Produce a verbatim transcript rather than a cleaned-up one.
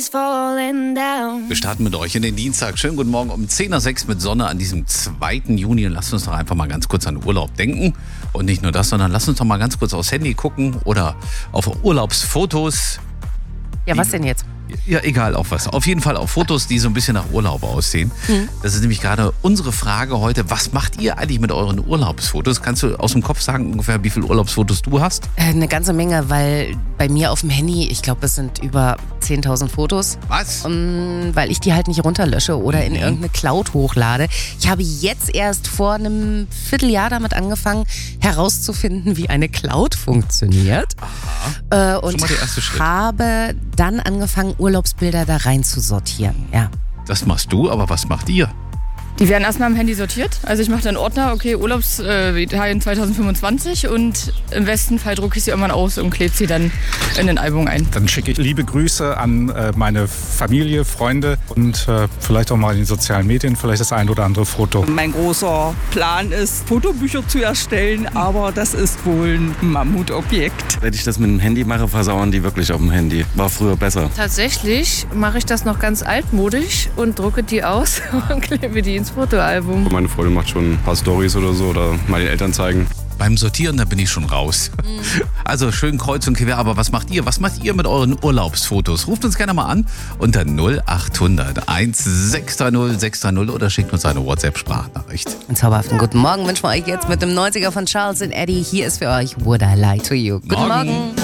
is falling down. Wir starten mit euch in den Dienstag. Schönen guten Morgen um zehn Uhr sechs mit Sonne an diesem zweiten Juni. Und lasst uns doch einfach mal ganz kurz an Urlaub denken. Und nicht nur das, sondern lasst uns doch mal ganz kurz aufs Handy gucken oder auf Urlaubsfotos. Ja, was denn jetzt? Ja, egal auf was. Auf jeden Fall auf Fotos, die so ein bisschen nach Urlaub aussehen. Mhm. Das ist nämlich gerade unsere Frage heute. Was macht ihr eigentlich mit euren Urlaubsfotos? Kannst du aus dem Kopf sagen, ungefähr wie viele Urlaubsfotos du hast? Äh, eine ganze Menge, weil bei mir auf dem Handy, ich glaube, es sind über zehntausend Fotos. Was? Um, weil ich die halt nicht runterlösche oder mhm. in irgendeine Cloud hochlade. Ich habe jetzt erst vor einem Vierteljahr damit angefangen, herauszufinden, wie eine Cloud funktioniert. Aha. Äh, und Schon mal der erste Schritt. habe dann angefangen, Urlaubsbilder da rein zu sortieren. Ja. Das machst du, aber was macht ihr? Die werden erstmal am Handy sortiert. Also ich mache dann Ordner, okay, Urlaubsitalien äh, zwanzig fünfundzwanzig und im besten Fall drucke ich sie irgendwann aus und klebe sie dann in ein Album ein. Dann schicke ich liebe Grüße an äh, meine Familie, Freunde und äh, vielleicht auch mal in den sozialen Medien, vielleicht das ein oder andere Foto. Mein großer Plan ist, Fotobücher zu erstellen, aber das ist wohl ein Mammutobjekt. Wenn ich das mit dem Handy mache, versauern die wirklich auf dem Handy. War früher besser. Tatsächlich mache ich das noch ganz altmodisch und drucke die aus und klebe die ins Fotoalbum. Meine Freundin macht schon ein paar Storys oder so oder mal den Eltern zeigen. Beim Sortieren, da bin ich schon raus. Mhm. Also schön kreuz und quer, aber was macht ihr? Was macht ihr mit euren Urlaubsfotos? Ruft uns gerne mal an unter null acht hundert sechs drei null sechs drei null oder schickt uns eine WhatsApp-Sprachnachricht. Einen zauberhaften guten Morgen wünschen wir euch jetzt mit dem neunziger von Charles und Eddie. Hier ist für euch Would I Lie to You. Guten Morgen. Morgen.